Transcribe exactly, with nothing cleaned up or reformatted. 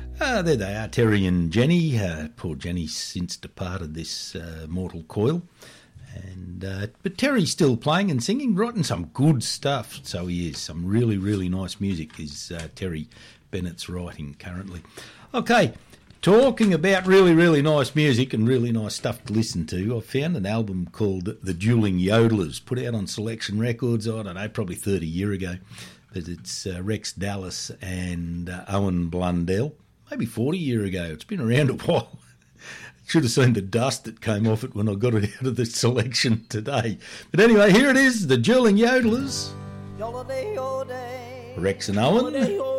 Uh, there they are, Terry and Jenny. Uh, poor Jenny's since departed this uh, mortal coil. And uh, but Terry's still playing and singing, writing some good stuff. So he is. Some really, really nice music is uh, Terry Bennett's writing currently. Okay, talking about really, really nice music and really nice stuff to listen to, I found an album called The Dueling Yodelers, put out on Selection Records, I don't know, probably thirty years ago. But it's uh, Rex Dallas and uh, Owen Blundell, maybe forty years ago. It's been around a while. Should have seen the dust that came off it when I got it out of the selection today. But anyway, here it is, The Dueling Yodelers. Rex and Owen.